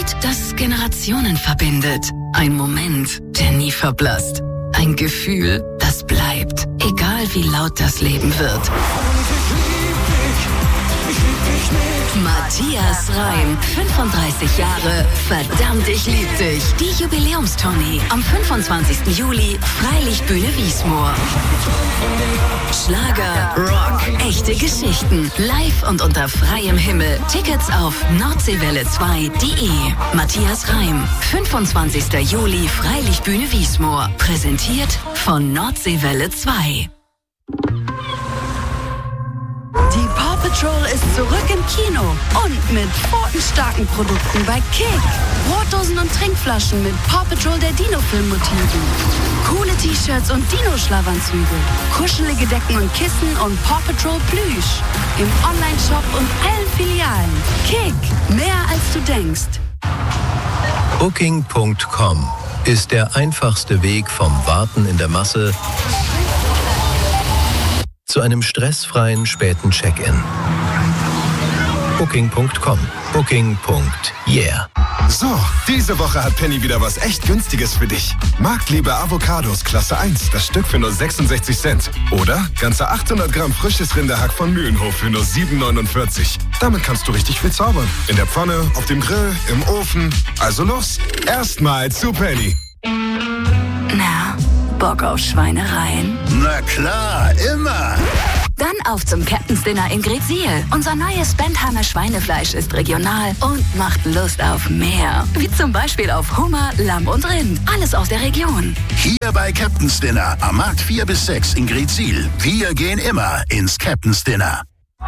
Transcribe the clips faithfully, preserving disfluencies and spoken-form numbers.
Bild, das Generationen verbindet. Ein Moment, der nie verblasst. Ein Gefühl, das bleibt, egal wie laut das Leben wird. Matthias Reim, fünfunddreißig Jahre, verdammt, ich lieb dich. Die Jubiläumstournee am fünfundzwanzigsten Juli, Freilichtbühne Wiesmoor. Schlager, Rock, echte Geschichten, live und unter freiem Himmel. Tickets auf nordseewelle zwei punkt de. Matthias Reim, fünfundzwanzigsten Juli, Freilichtbühne Wiesmoor. Präsentiert von Nordseewelle zwei. Die Paw Patrol ist zurück im Kino und mit quotenstarken Produkten bei Kick. Brotdosen und Trinkflaschen mit Paw Patrol der Dino-Film-Motiven. Coole T-Shirts und Dino-Schlafanzüge. Kuschelige Decken und Kissen und Paw Patrol Plüsch. Im Online-Shop und allen Filialen. Kick, mehr als du denkst. Booking Punkt com ist der einfachste Weg vom Warten in der Masse zu einem stressfreien späten Check-in. Booking Punkt com. Booking. Yeah. So, diese Woche hat Penny wieder was echt Günstiges für dich. Marktliebe Avocados Klasse eins, das Stück für nur sechsundsechzig Cent. Oder ganze achthundert Gramm frisches Rinderhack von Mühlenhof für nur sieben neunundvierzig. Damit kannst du richtig viel zaubern. In der Pfanne, auf dem Grill, im Ofen. Also los, erstmal zu Penny. Na, Bock auf Schweinereien? Na klar, immer. Dann auf zum Captain's Dinner in Greetsiel. Unser neues Bentheimer Schweinefleisch ist regional und macht Lust auf mehr. Wie zum Beispiel auf Hummer, Lamm und Rind. Alles aus der Region. Hier bei Captain's Dinner am Markt vier bis sechs in Greetsiel. Wir gehen immer ins Captain's Dinner.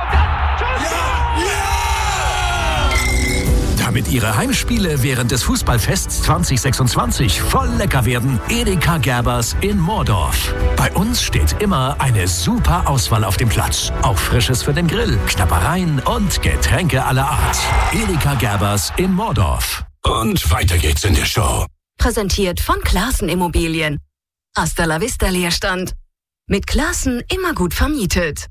Damit Ihre Heimspiele während des Fußballfests zwanzig sechsundzwanzig voll lecker werden, Edeka Gerbers in Moordorf. Bei uns steht immer eine super Auswahl auf dem Platz. Auch Frisches für den Grill, Knappereien und Getränke aller Art. Edeka Gerbers in Moordorf. Und weiter geht's in der Show. Präsentiert von Classen Immobilien. Hasta la vista Leerstand. Mit Classen immer gut vermietet.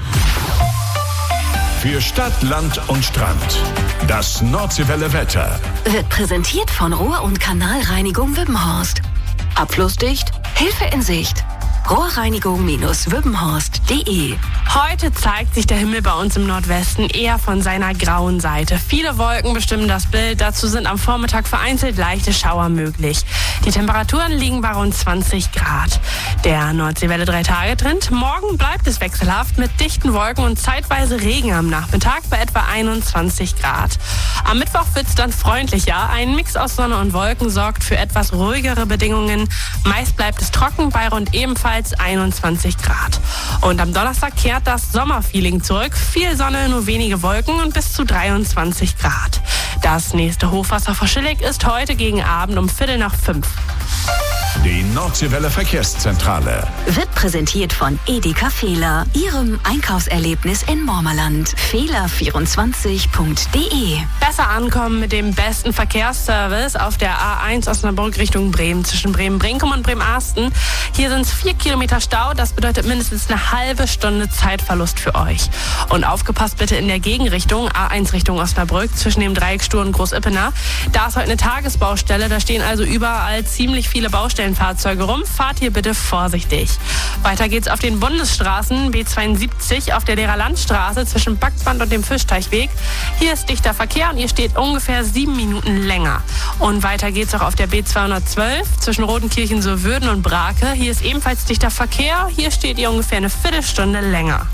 Für Stadt, Land und Strand. Das Nordseewelle Wetter. Wird präsentiert von Rohr- und Kanalreinigung Wippenhorst. Abflussdicht, Hilfe in Sicht. rohrreinigung wippenhorst punkt de. Heute zeigt sich der Himmel bei uns im Nordwesten eher von seiner grauen Seite. Viele Wolken bestimmen das Bild. Dazu sind am Vormittag vereinzelt leichte Schauer möglich. Die Temperaturen liegen bei rund zwanzig Grad. Der Nordseewelle drei Tage Trend. Morgen bleibt es wechselhaft mit dichten Wolken und zeitweise Regen am Nachmittag bei etwa einundzwanzig Grad. Am Mittwoch wird es dann freundlicher. Ein Mix aus Sonne und Wolken sorgt für etwas ruhigere Bedingungen. Meist bleibt es trocken bei rund ebenfalls einundzwanzig Grad. Und am Donnerstag kehrt das Sommerfeeling zurück. Viel Sonne, nur wenige Wolken und bis zu dreiundzwanzig Grad. Das nächste Hochwasser vor Schillig ist heute gegen Abend um Viertel nach fünf. Die Nordseewelle Verkehrszentrale. Wird präsentiert von Edeka Fehler, Ihrem Einkaufserlebnis in Mormerland. Fehler vierundzwanzig punkt de. Besser ankommen mit dem besten Verkehrsservice auf der A eins Osnabrück Richtung Bremen zwischen Bremen-Brinkum und Bremen-Arsten. Hier sind es vier Kilometer Stau. Das bedeutet mindestens eine halbe Stunde Zeitverlust für euch. Und aufgepasst bitte in der Gegenrichtung, A eins Richtung Osnabrück zwischen dem Dreieck Stur und Groß-Ippener. Da ist heute eine Tagesbaustelle. Da stehen also überall ziemlich viele Baustellenfahrzeuge rum. Fahrt hier bitte vorsichtig. Weiter geht's auf den Bundesstraßen B zweiundsiebzig auf der Lehrerlandstraße zwischen Backband und dem Fischteichweg. Hier ist dichter Verkehr und ihr steht ungefähr sieben Minuten länger. Und weiter geht's auch auf der B zweihundertzwölf zwischen Rodenkirchen, Würden und Brake. Hier ist ebenfalls dichter Verkehr. Hier steht ihr ungefähr eine Viertelstunde länger.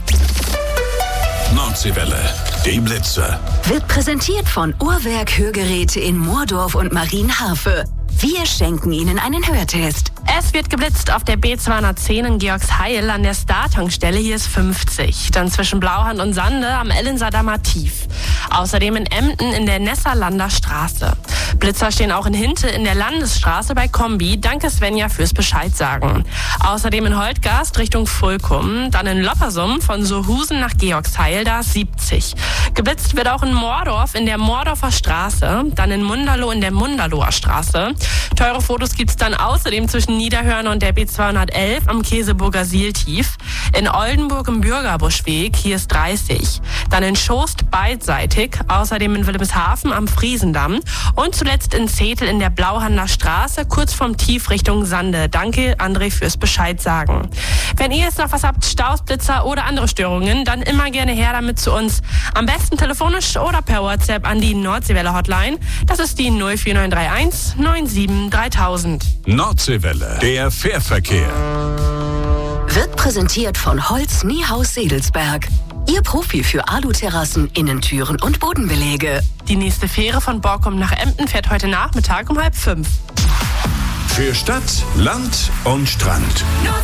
Nordseewelle, die Blitze. Wird präsentiert von Uhrwerk Hörgeräte in Moordorf und Marienharfe. Wir schenken Ihnen einen Hörtest. Es wird geblitzt auf der B zweihundertzehn in Georgsheil an der Star-Tankstelle. Hier ist fünfzig. Dann zwischen Blauhand und Sande am Ellensaardamer Tief. Außerdem in Emden in der Nessalander Straße. Blitzer stehen auch in Hinte in der Landesstraße bei Kombi. Danke Svenja fürs Bescheid sagen. Außerdem in Holtgast Richtung Fulkum. Dann in Loppersum von Sohusen nach Georgsheil, da ist siebzig. Geblitzt wird auch in Moordorf in der Moordorfer Straße. Dann in Munderloh in der Munderloher Straße. Teure Fotos gibt's dann außerdem zwischen Niederhörner und der B zweihundertelf am Käseburger Sieltief. In Oldenburg im Bürgerbuschweg, hier ist dreißig. Dann in Schost beidseitig. Außerdem in Wilhelmshaven am Friesendamm. Und zuletzt in Zetel in der Blauhandler Straße, kurz vorm Tief Richtung Sande. Danke, André, fürs Bescheid sagen. Wenn ihr jetzt noch was habt, Staus, Blitzer oder andere Störungen, dann immer gerne her damit zu uns. Am besten telefonisch oder per WhatsApp an die Nordseewelle Hotline. Das ist die null vier neun drei eins neun sieben dreitausend. Nordseewelle, der Fährverkehr. Wird präsentiert von Holz Niehaus Sedelsberg. Ihr Profi für Aluterrassen, Innentüren und Bodenbelege. Die nächste Fähre von Borkum nach Emden fährt heute Nachmittag um halb fünf. Für Stadt, Land und Strand.